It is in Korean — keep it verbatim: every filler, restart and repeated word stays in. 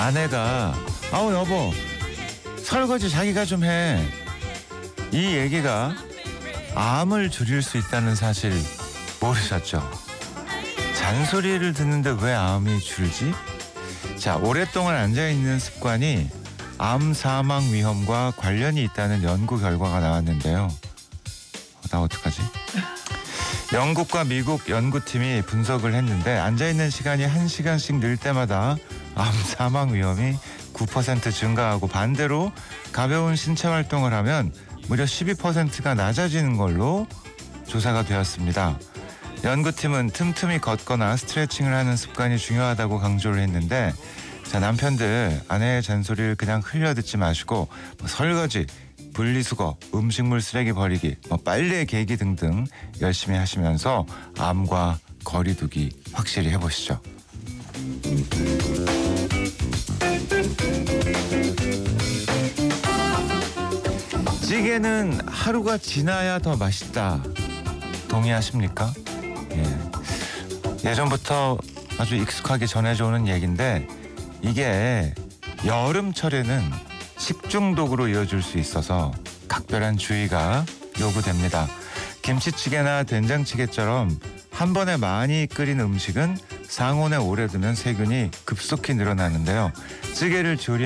아내가 아우 여보 설거지 자기가 좀 해. 이 얘기가 암을 줄일 수 있다는 사실 모르셨죠? 잔소리를 듣는데 왜 암이 줄지? 자, 오랫동안 앉아있는 습관이 암 사망 위험과 관련이 있다는 연구 결과가 나왔는데요. 나 어떡하지? 영국과 미국 연구팀이 분석을 했는데 앉아있는 시간이 한 시간씩 늘 때마다 암 사망 위험이 구 퍼센트 증가하고 반대로 가벼운 신체 활동을 하면 무려 십이 퍼센트가 낮아지는 걸로 조사가 되었습니다. 연구팀은 틈틈이 걷거나 스트레칭을 하는 습관이 중요하다고 강조를 했는데 자, 남편들 아내의 잔소리를 그냥 흘려듣지 마시고 뭐 설거지, 분리수거, 음식물 쓰레기 버리기, 뭐 빨래 개기 등등 열심히 하시면서 암과 거리두기 확실히 해보시죠. 찌개는 하루가 지나야 더 맛있다. 동의하십니까? 예. 예전부터 아주 익숙하게 전해져 오는 얘기인데 이게 여름철에는 식중독으로 이어질 수 있어서 각별한 주의가 요구됩니다. 김치찌개나 된장찌개처럼 한 번에 많이 끓인 음식은 상온에 오래 두면 세균이 급속히 늘어나는데요. 찌개를 조리